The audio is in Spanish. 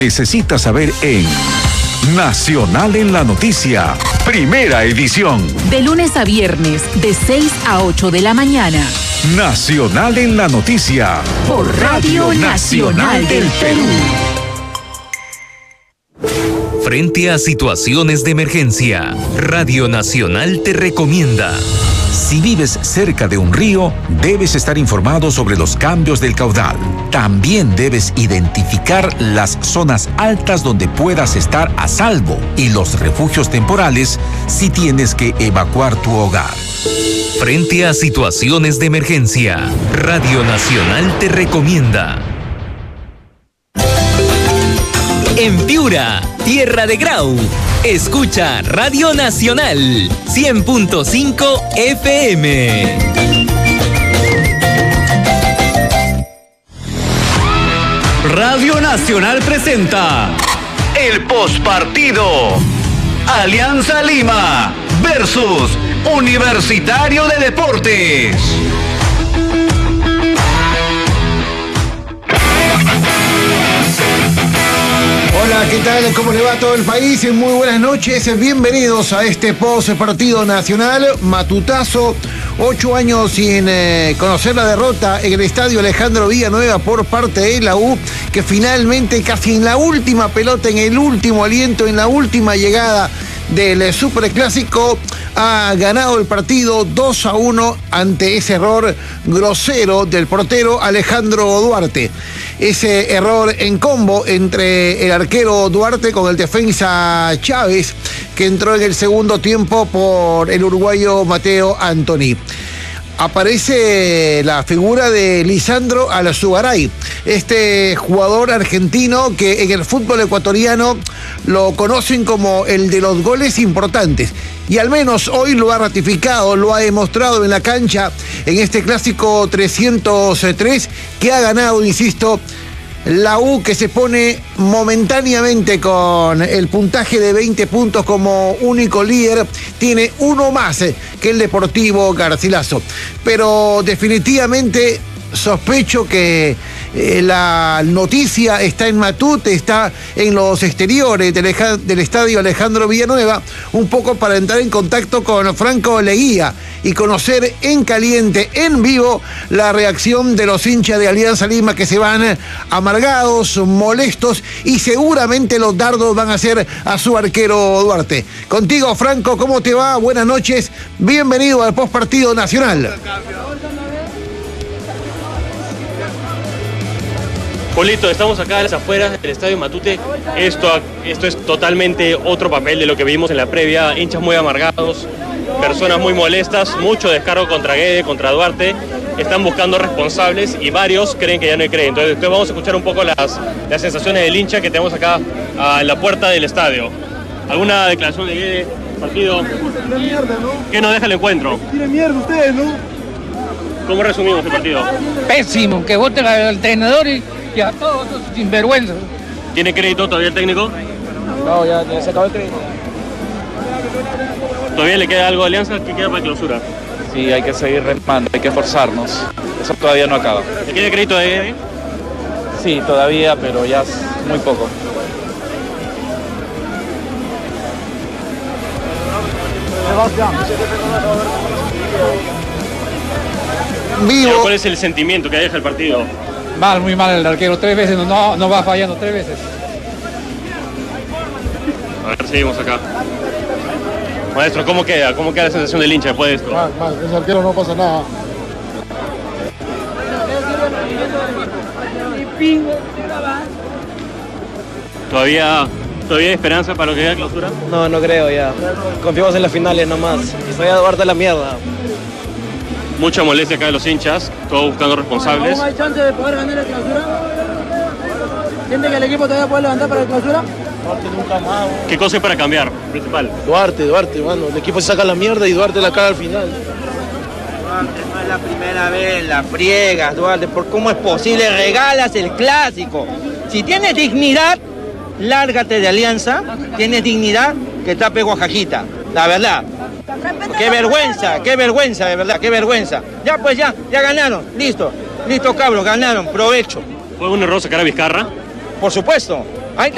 Necesitas saber en Nacional en la Noticia, primera edición. De lunes a viernes, de 6 a 8 de la mañana. Nacional en la Noticia, por Radio Nacional del Perú. Frente a situaciones de emergencia, Radio Nacional te recomienda. Si vives cerca de un río, debes estar informado sobre los cambios del caudal. También debes identificar las zonas altas donde puedas estar a salvo y los refugios temporales si tienes que evacuar tu hogar. Frente a situaciones de emergencia, Radio Nacional te recomienda. En Piura, tierra de Grau, escucha Radio Nacional 100.5 FM. Radio Nacional presenta el postpartido. Alianza Lima versus Universitario de Deportes. Hola, ¿qué tal? ¿Cómo le va a todo el país? Muy buenas noches, bienvenidos a este post-partido nacional, matutazo, 8 años sin conocer la derrota en el estadio Alejandro Villanueva por parte de la U, que finalmente casi en la última pelota, en el último aliento, en la última llegada del Superclásico, ha ganado el partido 2-1 ante ese error grosero del portero Alejandro Duarte. Ese error en combo entre el arquero Duarte con el defensa Chávez, que entró en el segundo tiempo por el uruguayo Mateo Antoni. Aparece la figura de Lisandro Alzugaray, este jugador argentino que en el fútbol ecuatoriano lo conocen como el de los goles importantes. Y al menos hoy lo ha ratificado, lo ha demostrado en la cancha en este clásico 303 que ha ganado, insisto, la U, que se pone momentáneamente con el puntaje de 20 puntos como único líder. Tiene uno más que el Deportivo Garcilaso. Pero definitivamente sospecho que la noticia está en Matute, está en los exteriores del estadio Alejandro Villanueva, un poco para entrar en contacto con Franco Leguía y conocer en caliente, en vivo, la reacción de los hinchas de Alianza Lima, que se van amargados, molestos, y seguramente los dardos van a ser a su arquero Duarte. Contigo, Franco, ¿cómo te va? Buenas noches, bienvenido al postpartido nacional. Polito, estamos acá a las afueras del Estadio Matute. Esto es totalmente otro papel de lo que vimos en la previa. Hinchas muy amargados, personas muy molestas, mucho descargo contra Guede, contra Duarte. Están buscando responsables y varios creen que ya no hay creen. Entonces vamos a escuchar un poco las sensaciones del hincha que tenemos acá en la puerta del estadio. ¿Alguna declaración de Guede? Partido. ¿Qué nos deja el encuentro? Tienen mierda ustedes, ¿no? ¿Cómo resumimos el partido? Pésimo, que voten al entrenador y a todos sinvergüenza. ¿Tiene crédito todavía el técnico? No, ya se acabó el crédito. ¿Todavía le queda algo de Alianza? ¿Qué queda para clausura? Sí, hay que seguir remando, hay que esforzarnos. Eso todavía no acaba. ¿Le queda crédito de Guede? Sí, todavía, pero ya es muy poco. Vivo. ¿Cuál es el sentimiento que deja el partido? Mal, muy mal el arquero. 3 veces no va fallando, 3 veces. A ver, seguimos acá. Maestro, ¿cómo queda? ¿Cómo queda la sensación del hincha después de esto? Mal, ese arquero no pasa nada. ¿Todavía hay esperanza para lo que queda clausura? No creo ya. Confiamos en las finales nomás. Y soy a Duarte la mierda. Mucha molestia acá de los hinchas, todos buscando responsables. ¿No hay chance de poder ganar la clausura? ¿Siente que el equipo todavía puede levantar para la clausura? Duarte nunca más. ¿Qué cosa hay para cambiar, principal? Duarte, mano. El equipo se saca la mierda y Duarte la caga al final. Duarte, no es la primera vez, la friegas, Duarte. ¿Por cómo es posible? Regalas el clásico. Si tienes dignidad, lárgate de Alianza. Tienes dignidad, que tape Oaxaquita. La verdad. Qué vergüenza, de verdad, qué vergüenza. Ya pues ya ganaron, listo cabros, ganaron, provecho. ¿Fue un error sacar a Vizcarra? Por supuesto,